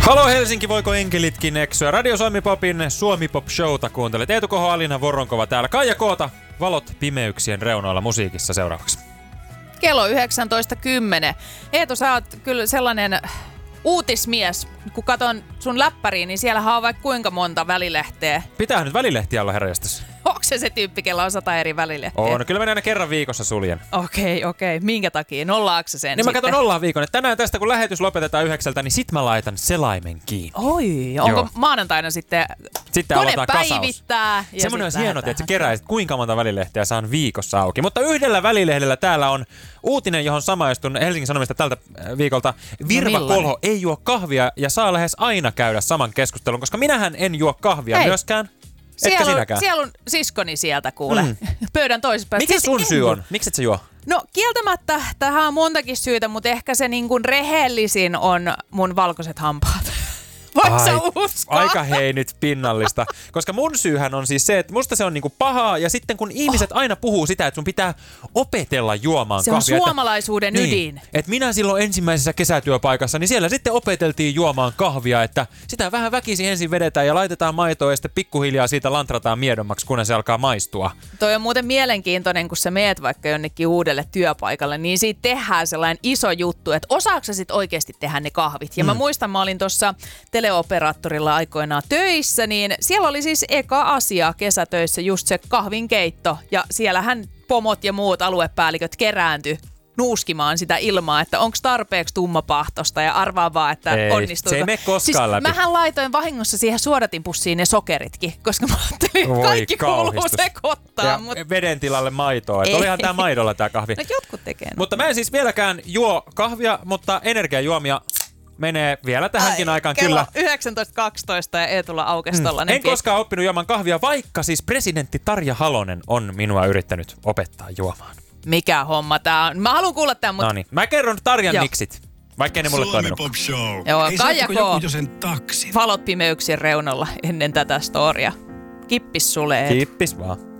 Halo Helsinki, voiko enkelitkin eksyä? Radio Suomi Popin Suomi Pop Showta kuuntelet. Eetu Koho, Alina Voronkova täällä. Kaija Koota, valot pimeyksien reunoilla musiikissa seuraavaksi. Kello 19.10. Eetu, sä oot kyllä sellainen uutismies. Kun katon sun läppäriin, niin siellähän on vaikka kuinka monta välilehteä. Pitäähän nyt välilehtiä olla herranjestas. Onko se tyyppi, kella on 100 eri välilehteä? On, kyllä mä aina kerran viikossa suljen. Okei. Minkä takia? Nollaatko sen niin sitten? Mä katson nollaan viikon. Että tänään tästä, kun lähetys lopetetaan 9, niin sit mä laitan selaimen kiinni. Oi, onko Joo. Maanantaina sitten kone päivittää? Semmoinen olisi hieno, että sä keräisit, kuinka monta välilehteä saan viikossa auki. Mutta yhdellä välilehdellä täällä on uutinen, johon samaistun Helsingin Sanomista tältä viikolta. Virva Kolho ei juo kahvia ja saa lähes aina käydä saman keskustelun, koska minähän en juo kahvia myöskään. Etkä sinäkään. Siellä on siskoni sieltä, kuule. Pöydän toisessa päässä. Mikä sun syy on? Miksi et sä juo? No kieltämättä, tähän on montakin syytä, mutta ehkä se niin kuin rehellisin on mun valkoiset hampaat. Voitko sä uskoa? Aika hei nyt pinnallista. Koska mun syyhän on siis se, että musta se on niinku pahaa ja sitten kun ihmiset aina puhuu sitä, että sun pitää opetella juomaan kahvia. Se on suomalaisuuden ydin. Niin, että minä silloin ensimmäisessä kesätyöpaikassa, niin siellä sitten opeteltiin juomaan kahvia, että sitä vähän väkisin ensin vedetään ja laitetaan maitoa ja sitten pikkuhiljaa siitä lantrataan miedommaksi, kunnes se alkaa maistua. Toi on muuten mielenkiintoinen, kun sä meet vaikka jonnekin uudelle työpaikalle, niin siitä tehdään sellainen iso juttu, että osaatko sä sit oikeasti tehdä ne kahvit. Ja mä muistan, mä olin tuossa teleoperaattorilla aikoinaan töissä, niin siellä oli siis eka asia kesätöissä just se kahvinkeitto. Ja siellähän pomot ja muut aluepäälliköt kerääntyi nuuskimaan sitä ilmaa, että onko tarpeeksi tummapahtosta ja arvaa vaan, että onnistuuko. Se ei mene koskaan läpi. Mähän laitoin vahingossa siihen suodatinpussiin ne sokeritkin, koska mä ajattelin, kaikki kuuluu sekoittaa. Ja veden tilalle maitoa. Että olihan tää maidolla tää kahvi. No jotkut tekee. Mutta mä en siis vieläkään juo kahvia, mutta energiajuomia menee vielä tähänkin aikaan kello kyllä. 19.12 ja Eetulla aukesi tollanen. En koskaan oppinut juomaan kahvia, vaikka siis presidentti Tarja Halonen on minua yrittänyt opettaa juomaan. Mikä homma tää on? Mä haluan kuulla tämän, mutta... Noniin, mä kerron Tarjan miksit, vaikka ne mulle toiminut. Suomi Pop Show. Joo, Ei Kaija joku jo sen taksin. valot pimeyksien reunalla ennen tätä storia. Kippis sulle. Kippis vaan.